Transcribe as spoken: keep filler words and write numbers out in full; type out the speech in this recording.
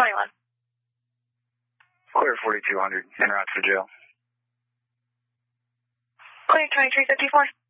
twenty-one. Clear forty-two hundred, en route to jail. Clear twenty-three fifty-four.